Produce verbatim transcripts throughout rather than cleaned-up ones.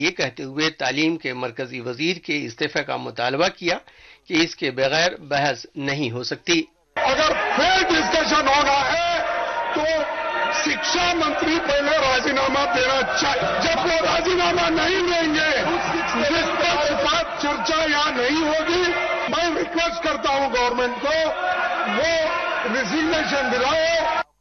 یہ کہتے ہوئے تعلیم کے مرکزی وزیر کے استعفے کا مطالبہ کیا کہ اس کے بغیر بحث نہیں ہو سکتی۔ اگر پھر ڈسکشن ہونا ہے تو شکشا منتری پہلے راجینامہ دینا چاہیے۔ جب وہ راجینامہ نہیں دیں گے جس پر بات چرچا یہاں نہیں ہوگی، میں ریکویسٹ کرتا ہوں گورنمنٹ کو وہ ریزگنیشن دلائے۔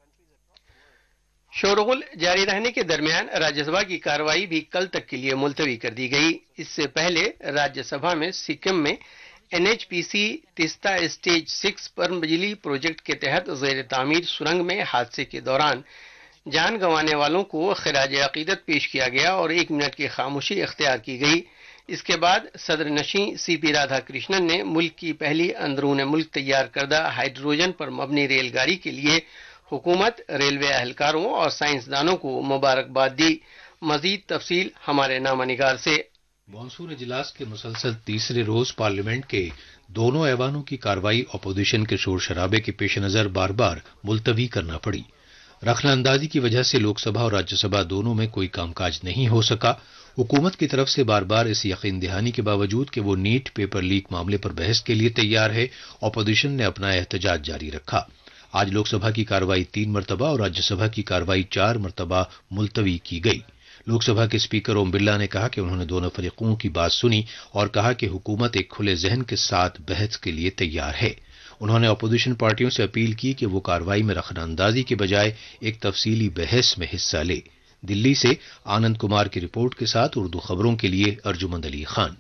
شورغل جاری رہنے کے درمیان راجیہ سبھا کی کارروائی بھی کل تک کے لیے ملتوی کر دی گئی۔ اس سے پہلے راجیہ سبھا میں سکم میں این ایچ پی سی تیستا اسٹیج سکس پر بجلی پروجیکٹ کے تحت زیر تعمیر سرنگ میں حادثے کے دوران جان گنوانے والوں کو خراج عقیدت پیش کیا گیا اور ایک منٹ کی خاموشی اختیار کی گئی۔ اس کے بعد صدر نشین سی پی رادھا کرشنن نے ملک کی پہلی اندرون ملک تیار کردہ ہائیڈروجن پر مبنی ریل گاڑی کے لیے حکومت، ریلوے اہلکاروں اور سائنسدانوں کو مبارکباد دی۔ مزید تفصیل ہمارے نامہ نگار سے۔ مانسون اجلاس کے مسلسل تیسرے روز پارلیمنٹ کے دونوں ایوانوں کی کارروائی اپوزیشن کے شور شرابے کے پیش نظر بار بار ملتوی کرنا پڑی۔ رخنہ اندازی کی وجہ سے لوک سبھا اور راجیہ سبھا دونوں میں کوئی کام کاج نہیں ہو سکا۔ حکومت کی طرف سے بار بار اس یقین دہانی کے باوجود کہ وہ نیٹ پیپر لیک معاملے پر بحث کے لیے تیار ہے، اپوزیشن نے اپنا احتجاج جاری رکھا۔ آج لوک سبھا کی کارروائی تین مرتبہ اور راجیہ سبھا کی کارروائی چار مرتبہ ملتوی کی گئی۔ لوک سبھا کے اسپیکر اوم برلا نے کہا کہ انہوں نے دونوں فریقوں کی بات سنی اور کہا کہ حکومت ایک کھلے ذہن کے ساتھ بحث کے لیے تیار ہے۔ انہوں نے اپوزیشن پارٹیوں سے اپیل کی کہ وہ کارروائی میں رخنہ اندازی کے بجائے ایک تفصیلی بحث میں حصہ لے۔ دلی سے آنند کمار کی رپورٹ کے ساتھ اردو خبروں کے لیے ارجمند علی خان۔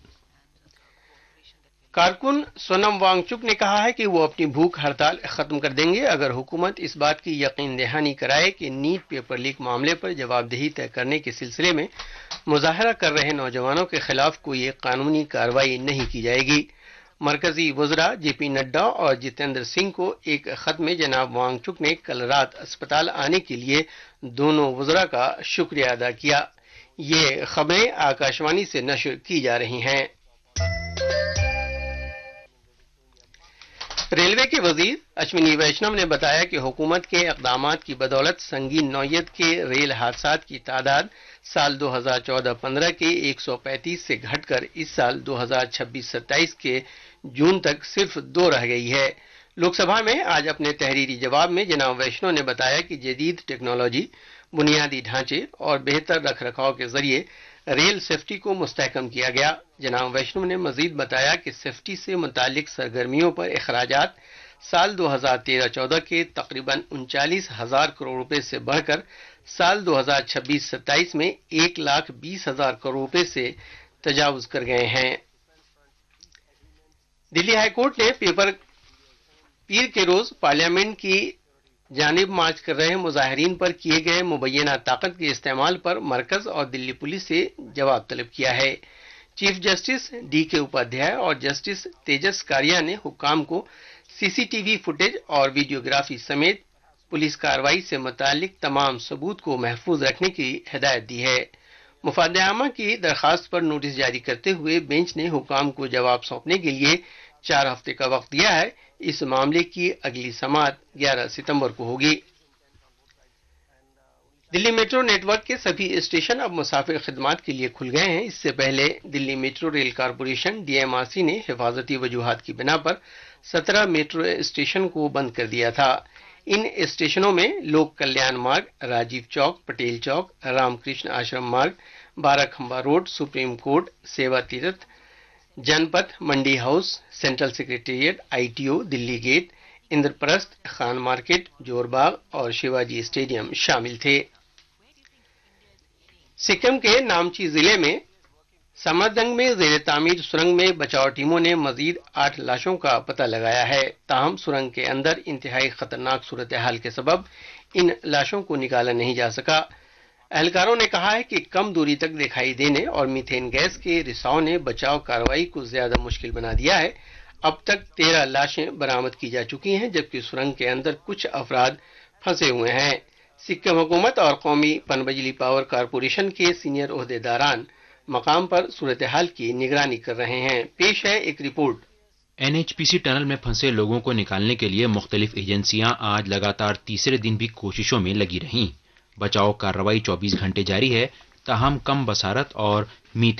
کارکن سونم وانگ چک نے کہا ہے کہ وہ اپنی بھوک ہڑتال ختم کر دیں گے اگر حکومت اس بات کی یقین دہانی کرائے کہ نیٹ پیپر لیک معاملے پر جواب دہی طے کرنے کے سلسلے میں مظاہرہ کر رہے نوجوانوں کے خلاف کوئی قانونی کارروائی نہیں کی جائے گی۔ مرکزی وزراء جے پی نڈا اور جتیندر سنگھ کو ایک خط میں جناب وانگ چک نے کل رات اسپتال آنے کے لیے دونوں وزراء کا شکریہ ادا کیا۔ یہ خبریں آکاشوانی سے نشر کی جا رہی ہیں۔ ریلوے کے وزیر اشونی ویشنو نے بتایا کہ حکومت کے اقدامات کی بدولت سنگین نوعیت کے ریل حادثات کی تعداد سال دو ہزار چودہ پندرہ کے ایک سو پینتیس سے گھٹ کر اس سال دو ہزار چھبیس ستائیس کے جون تک صرف دو رہ گئی ہے۔ لوک سبھا میں آج اپنے تحریری جواب میں جناب ویشنو نے بتایا کہ جدید ٹیکنالوجی، بنیادی ڈھانچے اور بہتر رکھ رکھاؤ کے ذریعے ریل سیفٹی کو مستحکم کیا گیا۔ جناب ویشنو نے مزید بتایا کہ سیفٹی سے متعلق سرگرمیوں پر اخراجات سال دو ہزار تیرہ چودہ کے تقریباً انچالیس ہزار کروڑ روپے سے بڑھ کر سال دو ہزار چھبیس ستائیس میں ایک لاکھ بیس ہزار کروڑ روپے سے تجاوز کر گئے ہیں۔ دلی ہائی کورٹ نے پیپر پیر کے روز پارلیمنٹ کی جانب مارچ کر رہے مظاہرین پر کیے گئے مبینہ طاقت کے استعمال پر مرکز اور دلی پولیس سے جواب طلب کیا ہے۔ چیف جسٹس ڈی کے اپادھیائے اور جسٹس تیجس کاریا نے حکام کو سی سی ٹی وی فوٹیج اور ویڈیوگرافی سمیت پولیس کارروائی سے متعلق تمام ثبوت کو محفوظ رکھنے کی ہدایت دی ہے۔ مفاد عامہ کی درخواست پر نوٹس جاری کرتے ہوئے بینچ نے حکام کو جواب سونپنے کے لیے چار ہفتے کا وقت دیا ہے۔ اس معاملے کی اگلی سماعت گیارہ ستمبر کو ہوگی۔ دلی میٹرو نیٹ ورک کے سبھی اسٹیشن اب مسافر خدمات کے لیے کھل گئے ہیں۔ اس سے پہلے دلی metro rail corporation D M R C نے حفاظتی وجوہات کی بنا پر سترہ میٹرو اسٹیشن کو بند کر دیا تھا۔ ان اسٹیشنوں میں لوک کلیان مارگ، راجیو چوک، پٹیل چوک، رام کرشن آشرم مارگ، بارہ کھمبا روڈ، سپریم کورٹ، سیوا تیرتھ، جن پتھ، منڈی house, central secretariat, I T O, Delhi get, اندر پرست، خان مارکیٹ، جور باغ اور شیواجی اسٹیڈیم شامل تھے۔ سکم کے نامچی ضلع میں سمردنگ میں زیر تعمیر سرنگ میں بچاؤ ٹیموں نے مزید آٹھ لاشوں کا پتہ لگایا ہے، تاہم سرنگ کے اندر انتہائی خطرناک صورتحال کے سبب ان لاشوں کو نکالا نہیں جا سکا۔ اہلکاروں نے کہا ہے کہ کم دوری تک دکھائی دینے اور میتھین گیس کے رساؤ نے بچاؤ کارروائی کو زیادہ مشکل بنا دیا ہے۔ اب تک تیرہ لاشیں برآمد کی جا چکی ہیں، جبکہ سرنگ کے اندر کچھ افراد پھنسے ہوئے ہیں۔ سکم حکومت اور قومی پن بجلی پاور کارپوریشن کے سینئر عہدے داران مقام پر صورتحال کی نگرانی کر رہے ہیں۔ پیش ہے ایک رپورٹ۔ این ایچ پی سی ٹنل میں پھنسے لوگوں کو نکالنے کے لیے مختلف ایجنسیاں آج لگاتار تیسرے دن بھی کوششوں میں لگی رہیں۔ بچاؤ کارروائی چوبیس گھنٹے جاری ہے تاہم کم بصارت اور میٹھے